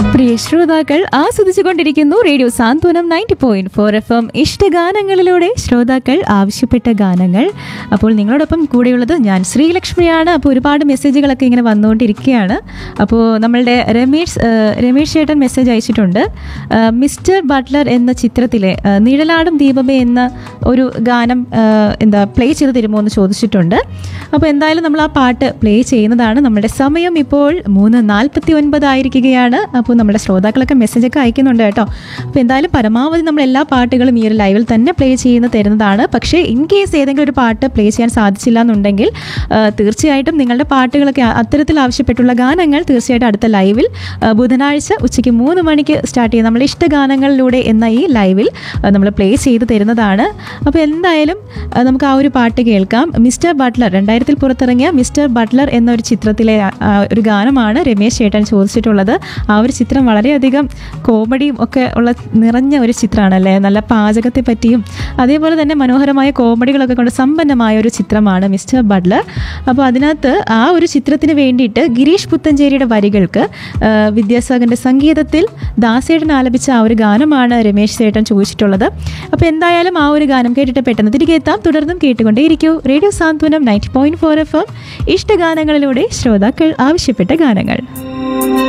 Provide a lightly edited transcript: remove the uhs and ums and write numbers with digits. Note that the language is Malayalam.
പ്രിയ ശ്രോതാക്കൾ ആസ്വദിച്ചുകൊണ്ടിരിക്കുന്നു റേഡിയോ സാന്ത്വനം 90.4 FM ഇഷ്ടഗാനങ്ങളിലൂടെ ശ്രോതാക്കൾ ആവശ്യപ്പെട്ട ഗാനങ്ങൾ. അപ്പോൾ നിങ്ങളോടൊപ്പം കൂടെയുള്ളത് ഞാൻ ശ്രീലക്ഷ്മിയാണ്. അപ്പോൾ ഒരുപാട് മെസ്സേജുകളൊക്കെ ഇങ്ങനെ വന്നുകൊണ്ടിരിക്കുകയാണ്. അപ്പോൾ നമ്മളുടെ രമേഷ് ചേട്ടൻ മെസ്സേജ് അയച്ചിട്ടുണ്ട്. മിസ്റ്റർ ബട്ട്ലർ എന്ന ചിത്രത്തിലെ നിഴലാടും ദീപമേ എന്ന ഒരു ഗാനം പ്ലേ ചെയ്ത് തരുമോ എന്ന് ചോദിച്ചിട്ടുണ്ട്. അപ്പോൾ എന്തായാലും നമ്മൾ ആ പാട്ട് പ്ലേ ചെയ്യുന്നതാണ്. നമ്മുടെ സമയം ഇപ്പോൾ 3:49 ആയിരിക്കുകയാണ്. അപ്പോൾ നമ്മുടെ ശ്രോതാക്കളൊക്കെ മെസ്സേജൊക്കെ അയക്കുന്നുണ്ട് കേട്ടോ. അപ്പോൾ എന്തായാലും പരമാവധി നമ്മൾ എല്ലാ പാട്ടുകളും ഈ ഒരു ലൈവിൽ തന്നെ പ്ലേ ചെയ്യുന്ന തരുന്നതാണ്. പക്ഷേ ഇൻ കേസ് ഏതെങ്കിലും ഒരു പാട്ട് പ്ലേ ചെയ്യാൻ സാധിച്ചില്ല എന്നുണ്ടെങ്കിൽ തീർച്ചയായിട്ടും നിങ്ങളുടെ പാട്ടുകളൊക്കെ അത്തരത്തിൽ ആവശ്യപ്പെട്ടുള്ള ഗാനങ്ങൾ തീർച്ചയായിട്ടും അടുത്ത ലൈവിൽ ബുധനാഴ്ച ഉച്ചയ്ക്ക് 3 മണിക്ക് സ്റ്റാർട്ട് ചെയ്യുന്ന നമ്മൾ ഇഷ്ടഗാനങ്ങളിലൂടെ എന്ന ഈ ലൈവിൽ നമ്മൾ പ്ലേ ചെയ്ത് തരുന്നതാണ്. അപ്പോൾ എന്തായാലും നമുക്ക് ആ ഒരു പാട്ട് കേൾക്കാം. മിസ്റ്റർ ബട്ട്ലർ 2000 പുറത്തിറങ്ങിയ മിസ്റ്റർ ബട്ട്ലർ എന്നൊരു ചിത്രത്തിലെ ഒരു ഗാനമാണ് രമേശ് ചേട്ടൻ ചോദിച്ചിട്ടുള്ളത്. ആ ഒരു ചിത്രം വളരെയധികം കോമഡിയും ഒക്കെ ഉള്ള നിറഞ്ഞ ഒരു ചിത്രമാണല്ലേ. നല്ല പാചകത്തെ പറ്റിയും അതേപോലെ തന്നെ മനോഹരമായ കോമഡികളൊക്കെ കൊണ്ട് സമ്പന്നമായ ഒരു ചിത്രമാണ് മിസ്റ്റർ ബട്ട്ലർ. അപ്പോൾ അതിനകത്ത് ആ ഒരു ചിത്രത്തിന് വേണ്ടിയിട്ട് ഗിരീഷ് പുത്തഞ്ചേരിയുടെ വരികൾക്ക് വിദ്യാസാഗറിൻ്റെ സംഗീതത്തിൽ ദാസേട്ടൻ ആലപിച്ച ആ ഒരു ഗാനമാണ് രമേശ് ചേട്ടൻ ചോദിച്ചിട്ടുള്ളത്. അപ്പോൾ എന്തായാലും ആ ഒരു ഗാനം കേട്ടിട്ട് പെട്ടെന്ന് തിരികെ എത്താം. തുടർന്നും കേട്ടുകൊണ്ടേയിരിക്കൂ റേഡിയോ സാന്ത്വനം 90.4 FM ഇഷ്ടഗാനങ്ങളിലൂടെ ശ്രോതാക്കൾ ആവശ്യപ്പെട്ട ഗാനങ്ങൾ.